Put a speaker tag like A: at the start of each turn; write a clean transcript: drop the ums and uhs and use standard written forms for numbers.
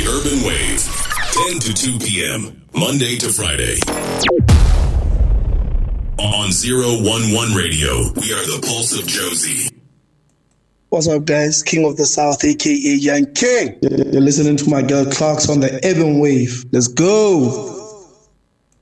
A: Urban Wave, 10 to 2 p.m., Monday to Friday. On 011 Radio, we are the Pulse of Josie.
B: What's up, guys? King of the South, a.k.a. Young King. You're listening to my girl Clarks on the Urban Wave. Let's go.